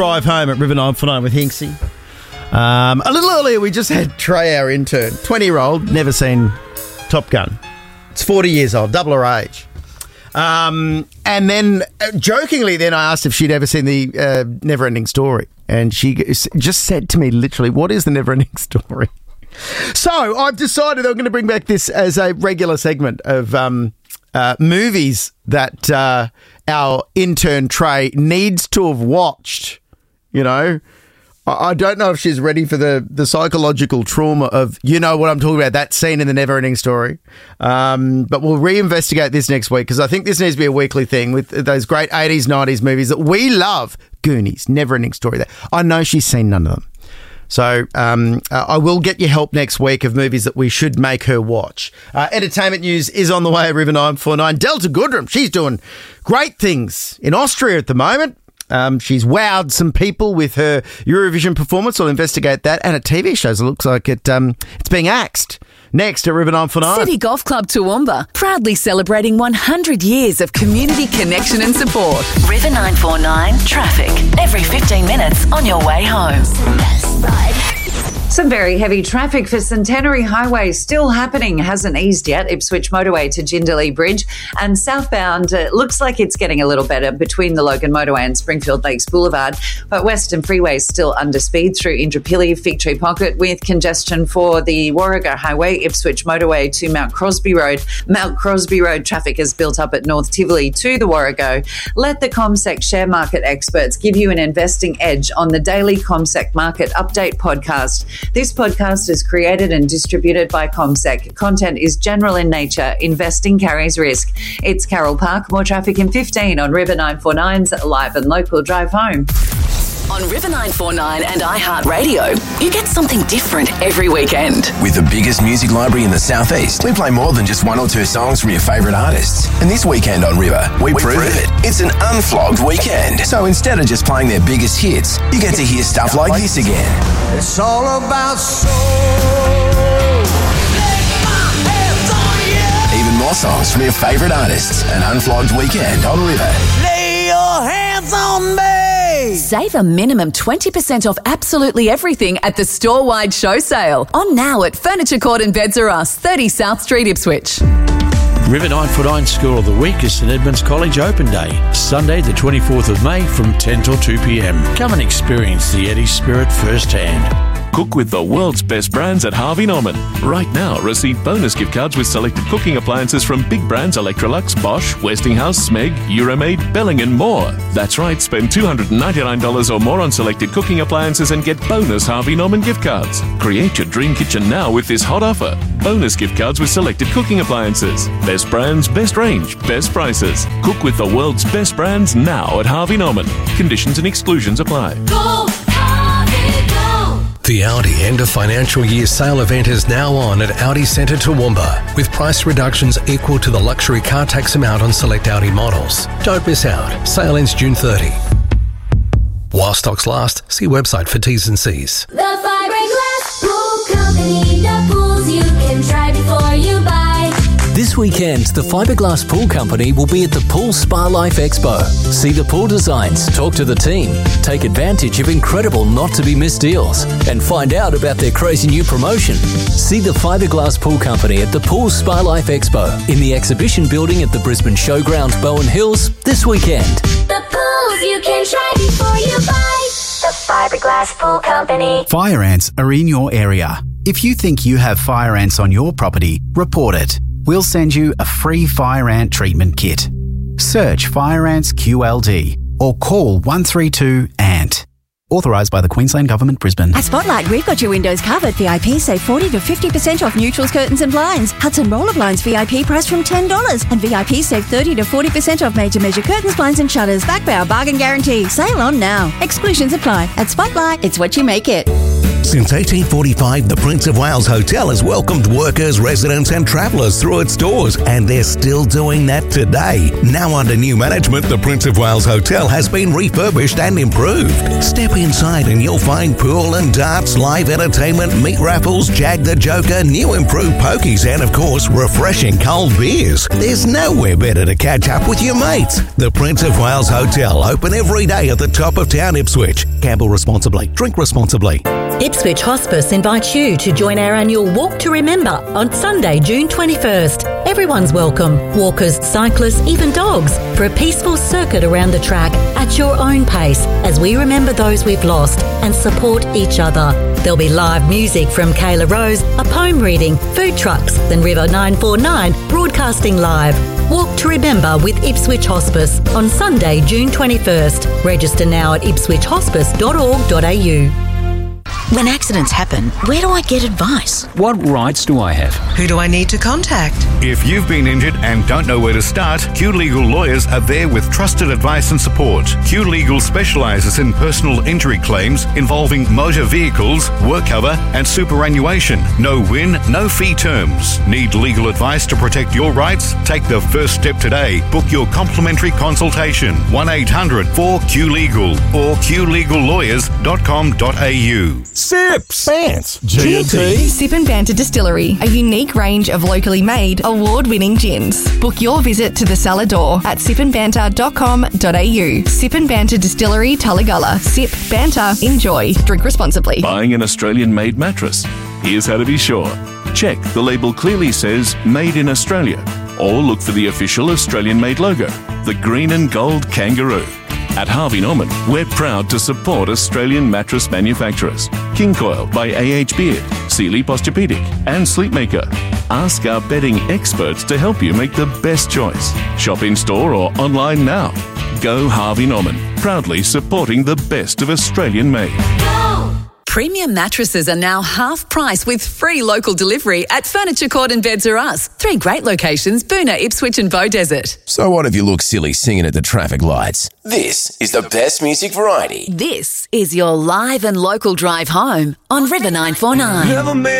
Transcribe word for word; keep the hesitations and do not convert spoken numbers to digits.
Drive home at River nine forty-nine with Hinksy. Um, a little earlier, we just had Trey, our intern, twenty-year-old, never seen Top Gun. It's forty years old, double her age. Um, and then, uh, jokingly, then I asked if she'd ever seen the uh, Neverending Story. And she just said to me, literally, what is the Neverending Story? So I've decided I'm going to bring back this as a regular segment of um, uh, movies that uh, our intern Trey needs to have watched. You know, I don't know if she's ready for the, the psychological trauma of, you know what I'm talking about, that scene in the Neverending Story. Um, but we'll reinvestigate this next week because I think this needs to be a weekly thing with those great eighties, nineties movies that we love. Goonies, Neverending Story. That I know she's seen none of them. So um, uh, I will get your help next week of movies that we should make her watch. Uh, entertainment news is on the way at River nine forty-nine. Delta Goodrem, she's doing great things in Austria at the moment. Um, she's wowed some people with her Eurovision performance. I'll investigate that. And a T V show. It looks like it um, it's being axed. Next at River nine forty-nine. City Golf Club Toowoomba, proudly celebrating one hundred years of community connection and support. River nine forty-nine traffic. Every fifteen minutes on your way home. Some very heavy traffic for Centenary Highway still happening. Hasn't eased yet. Ipswich Motorway to Jindalee Bridge. And southbound, it uh, looks like it's getting a little better between the Logan Motorway and Springfield Lakes Boulevard. But Western Freeway is still under speed through Indooroopilly, Fig Tree Pocket, with congestion for the Warrego Highway, Ipswich Motorway to Mount Crosby Road. Mount Crosby Road traffic is built up at North Tivoli to the Warrego. Let the CommSec share market experts give you an investing edge on the daily CommSec Market Update podcast. This podcast is created and distributed by CommSec. Content is general in nature. Investing carries risk. It's Carol Park. More traffic in fifteen on River nine forty-nine's Live and Local Drive Home. On River nine forty-nine and iHeartRadio, you get something different every weekend. With the biggest music library in the Southeast, we play more than just one or two songs from your favourite artists. And this weekend on River, we, we prove, prove it. It's an unflogged weekend. So instead of just playing their biggest hits, you get to hear stuff like this again. It's all about soul. Even more songs from your favourite artists. An unflogged weekend on River. Lay your hands on me. Save a minimum twenty percent off absolutely everything at the store-wide show sale. On now at Furniture Court and Beds R Us, thirty South Street, Ipswich. River nine forty-nine School of the Week is St Edmunds College Open Day, Sunday the twenty-fourth of May from ten till two p.m. Come and experience the Eddie spirit firsthand. Cook with the world's best brands at Harvey Norman. Right now, receive bonus gift cards with selected cooking appliances from big brands Electrolux, Bosch, Westinghouse, Smeg, Euromaid, Belling and more. That's right, spend two hundred ninety-nine dollars or more on selected cooking appliances and get bonus Harvey Norman gift cards. Create your dream kitchen now with this hot offer. Bonus gift cards with selected cooking appliances. Best brands, best range, best prices. Cook with the world's best brands now at Harvey Norman. Conditions and exclusions apply. Go, Harvey, go! The Audi end of financial year sale event is now on at Audi Centre Toowoomba, with price reductions equal to the luxury car tax amount on select Audi models. Don't miss out. Sale ends June thirtieth. While stocks last, see website for T's and C's. The Fiberglass Pool Company, the pools you can try before you buy. This weekend, the Fiberglass Pool Company will be at the Pool Spa Life Expo. See the pool designs, talk to the team, take advantage of incredible not-to-be-missed deals, and find out about their crazy new promotion. See the Fiberglass Pool Company at the Pool Spa Life Expo in the exhibition building at the Brisbane Showground, Bowen Hills, this weekend. The pools you can try before you buy. The Fiberglass Pool Company. Fire ants are in your area. If you think you have fire ants on your property, report it. We'll send you a free fire ant treatment kit. Search Fire Ants Q L D or call one three two A N T. Authorised by the Queensland Government, Brisbane. At Spotlight, we've got your windows covered. V I P save forty to fifty percent off neutrals, curtains and blinds. Hudson Roller Blinds V I P price from ten dollars. And V I P save thirty to forty percent off major measure curtains, blinds and shutters. Back by our bargain guarantee. Sale on now. Exclusions apply. At Spotlight, it's what you make it. Since eighteen forty-five, the Prince of Wales Hotel has welcomed workers, residents and travellers through its doors, and they're still doing that today. Now under new management, the Prince of Wales Hotel has been refurbished and improved. Step inside and you'll find pool and darts, live entertainment, meat raffles, Jag the Joker, new improved pokies and of course refreshing cold beers. There's nowhere better to catch up with your mates. The Prince of Wales Hotel, open every day at the top of town, Ipswich. Gamble responsibly. Drink responsibly. Ipswich Hospice invites you to join our annual Walk to Remember on Sunday, June twenty-first. Everyone's welcome. Walkers, cyclists, even dogs, for a peaceful circuit around the track at your own pace as we remember those we've lost and support each other. There'll be live music from Kayla Rose, a poem reading, food trucks, and River nine four nine broadcasting live. Walk to Remember with Ipswich Hospice on Sunday, June twenty-first. Register now at ipswich hospice dot org dot a u. When accidents happen, where do I get advice? What rights do I have? Who do I need to contact? If you've been injured and don't know where to start, Q Legal lawyers are there with trusted advice and support. Q Legal specialises in personal injury claims involving motor vehicles, work cover and superannuation. No win, no fee terms. Need legal advice to protect your rights? Take the first step today. Book your complimentary consultation. one eight hundred four Q legal or q legal lawyers dot com dot a u. Sips, Bants, G and T. Sip and Banter Distillery, a unique range of locally made, award-winning gins. Book your visit to the cellar door at sip and banter dot com dot a u. Sip and Banter Distillery, Tullagalla. Sip, banter, enjoy. Drink responsibly. Buying an Australian-made mattress? Here's how to be sure. Check the label clearly says Made in Australia, or look for the official Australian-made logo, the green and gold kangaroo. At Harvey Norman, we're proud to support Australian mattress manufacturers. King Coil by A H Beard, Sealy Posturepedic and Sleepmaker. Ask our bedding experts to help you make the best choice. Shop in store or online now. Go Harvey Norman, proudly supporting the best of Australian made. Premium mattresses are now half price with free local delivery at Furniture Court and Beds R Us. Three great locations, Boonah, Ipswich and Beaudesert. So what if you look silly singing at the traffic lights? This is the best music variety. This is your live and local drive home on River nine four nine. Never made